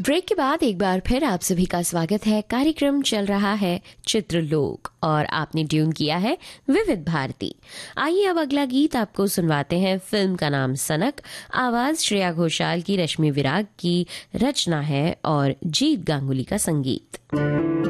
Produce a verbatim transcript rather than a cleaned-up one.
Break के बाद एक बार फिर आप सभी का स्वागत है। कार्यक्रम चल रहा है चित्रलोक और आपने ट्यून किया है विविध भारती। आइए अब अगला गीत आपको सुनवाते हैं। फिल्म का नाम सनक, आवाज श्रेया घोषाल की, रश्मि विराग की रचना है और जीत गांगुली का संगीत।